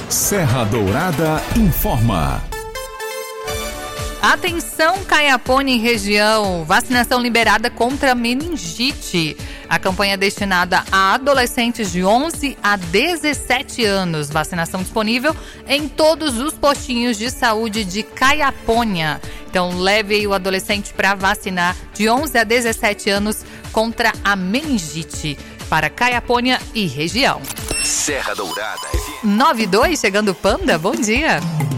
Serra Dourada informa. Atenção, Caiapônia e região, vacinação liberada contra meningite. A campanha é destinada a adolescentes de 11 a 17 anos. Vacinação disponível em todos os postinhos de saúde de Caiapônia. Então leve aí o adolescente para vacinar de 11 a 17 anos contra a meningite. Para Caiapônia e região. Serra Dourada. 92, chegando Panda, bom dia.